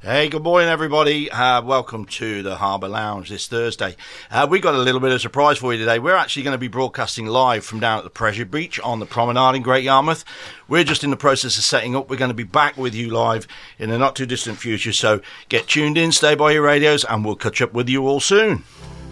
Hey, good morning, everybody. Welcome to the Harbour Lounge this Thursday. We've got a little bit of a surprise for you today. We're actually going to be broadcasting live from down at the Pressure Beach on the Promenade in Great Yarmouth. We're just in the process of setting up. We're going to be back with you live in the not too distant future. So get tuned in, stay by your radios, and we'll catch up with you all soon.